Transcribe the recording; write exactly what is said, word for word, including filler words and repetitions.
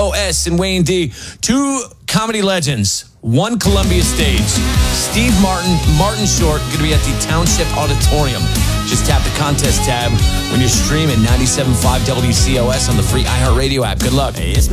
O S and Wayne D. Two comedy legends. One Columbia stage. Steve Martin, Martin Short, going to be at the Township Auditorium. Just tap the contest tab when you're streaming ninety-seven point five W C O S on the free iHeartRadio app. Good luck.